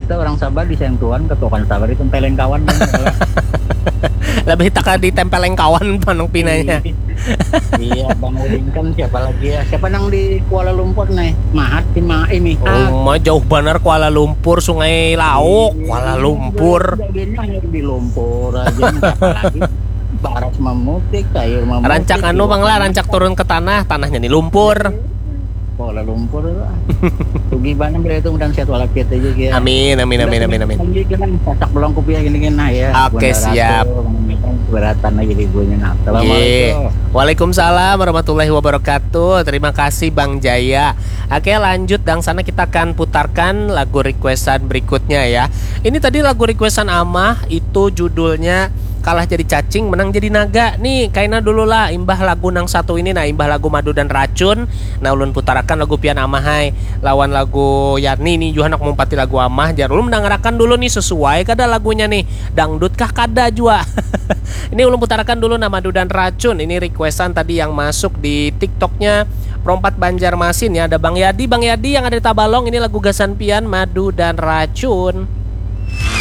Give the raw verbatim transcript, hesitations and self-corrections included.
kita orang sabar disayang Tuhan, ketukan sabar ditempelin kawan. Lebih tak ditempelin kawan panong pinanya. Iya, Bang Udin kan siapa lagi ya? Siapa nang di Kuala Lumpur nih? Mahat di Ma ini. Oh, mah jauh bener Kuala Lumpur, Sungai Lauk, Kuala Lumpur. Di Lumpur aja apalagi barat memutik, kayu memutik. Rancak anu Bang lah, rancak turun ke tanah, tanahnya di lumpur. Kuala Lumpur lah. Rugi banget bila itu mudah sehat walafiat aja ya. Amin, amin, amin, amin, amin. Lagi kan cocok belum kopi gini nah ya. Oke, siap. Beratan lagi libunya. Nah, assalamualaikum. Waalaikumsalam warahmatullahi wabarakatuh. Terima kasih Bang Jaya. Oke, lanjut dan sana kita akan putarkan lagu requestan berikutnya ya. Ini tadi lagu requestan Amah itu judulnya Kalah Jadi Cacing Menang Jadi Naga. Nih kaina dulu lah imbah lagu nang satu ini, nah imbah lagu Madu dan Racun. Nah ulun putarakan lagu pian Amah hai lawan lagu Yarni nih Johan nak mumpati lagu Amah jar ulun mendangarakan dulu nih sesuai kada lagunya nih dangdut kah kada jua. Ini ulun putarakan dulu nama Madu dan Racun. Ini requestan tadi yang masuk di TikToknya Perompat Banjarmasin ya. Ada Bang Yadi, Bang Yadi yang ada di Tabalong. Ini lagu gasan pian Madu dan Racun.